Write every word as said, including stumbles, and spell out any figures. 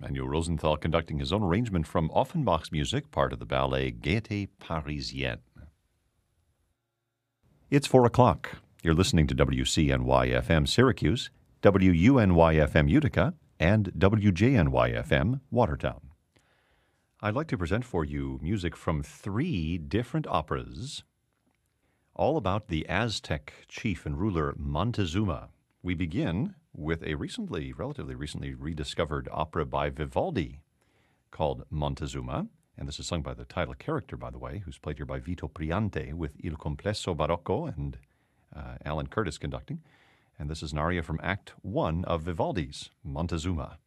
Ennio Rosenthal conducting his own arrangement from Offenbach's music, part of the ballet Gaieté Parisienne. It's four o'clock. You're listening to W C N Y F M Syracuse, W U N Y F M Utica, and W J N Y F M Watertown. I'd like to present for you music from three different operas, all about the Aztec chief and ruler Montezuma. We begin with a recently, relatively recently rediscovered opera by Vivaldi called Montezuma, and this is sung by the title character, by the way, who's played here by Vito Priante with Il Complesso Barocco and uh, Alan Curtis conducting. And this is an aria from Act One of Vivaldi's Montezuma.